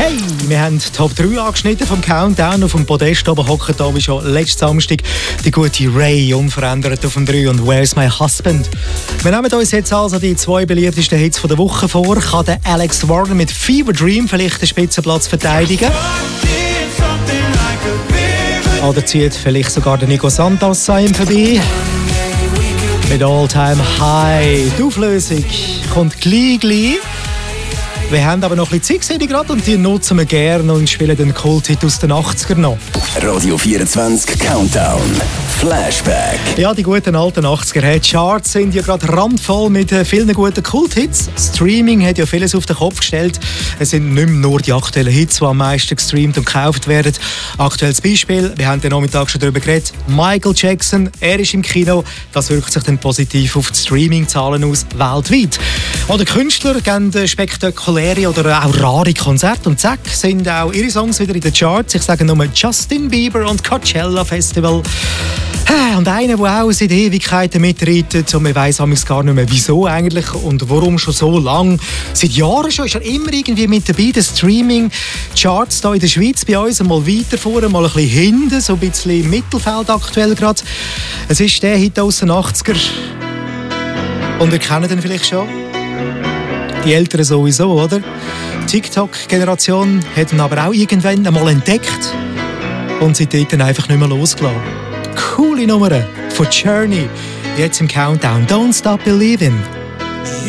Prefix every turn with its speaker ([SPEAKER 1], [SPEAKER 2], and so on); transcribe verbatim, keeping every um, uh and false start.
[SPEAKER 1] Hey, wir haben die Top drei angeschnitten vom Countdown. Auf dem Podest oben hockt da wie schon letzten Samstag die gute Ray, unverändert auf dem drei und «Where's My Husband?». Wir nehmen uns jetzt also die zwei beliebtesten Hits der Woche vor. Kann der Alex Warren mit «Fever Dream» vielleicht den Spitzenplatz verteidigen? Oder zieht vielleicht sogar der Nico Santos an ihm vorbei? Mit «All Time High». Die Auflösung kommt gleich, gleich. Wir haben aber noch ein bisschen Zeit gerade und die nutzen wir gerne und spielen den Kulthit aus den achtziger noch.
[SPEAKER 2] Radio vierundzwanzig Countdown. Flashback.
[SPEAKER 1] Ja, die guten alten achtziger Charts sind ja gerade randvoll mit vielen guten Kulthits. Streaming hat ja vieles auf den Kopf gestellt. Es sind nicht mehr nur die aktuellen Hits, die am meisten gestreamt und gekauft werden. Aktuelles Beispiel, wir haben den Nachmittag schon darüber geredet, Michael Jackson, er ist im Kino. Das wirkt sich dann positiv auf die Streaming-Zahlen aus weltweit. Oder Künstler geben spektakuläre oder auch rare Konzerte und zack, sind auch ihre Songs wieder in den Charts. Ich sage nur Justin Bieber und Coachella Festival. Und einer, der auch seit Ewigkeiten mitreitet und man weiss gar nicht mehr, wieso eigentlich und warum schon so lang. Seit Jahren schon ist er immer irgendwie mit dabei. Die Streaming-Charts hier in der Schweiz bei uns mal weiter vorne, mal ein bisschen hinten, so ein bisschen im Mittelfeld aktuell gerade. Es ist der Hit aus den achtziger. Und ihr kennt ihn vielleicht schon. Die Älteren sowieso, oder? Die TikTok-Generation hat ihn aber auch irgendwann einmal entdeckt und seitdem einfach nicht mehr losgelassen. Coole Nummer von Journey, jetzt im Countdown. Don't Stop Believin'.